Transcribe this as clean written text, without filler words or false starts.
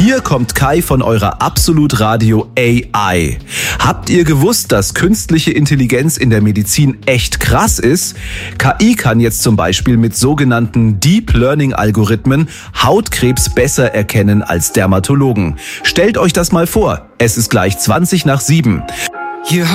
Hier kommt Kai von eurer Absolut Radio AI. Habt ihr gewusst, dass künstliche Intelligenz in der Medizin echt krass ist? KI kann jetzt zum Beispiel mit sogenannten Deep Learning Algorithmen Hautkrebs besser erkennen als Dermatologen. Stellt euch das mal vor. Es ist gleich 7:20.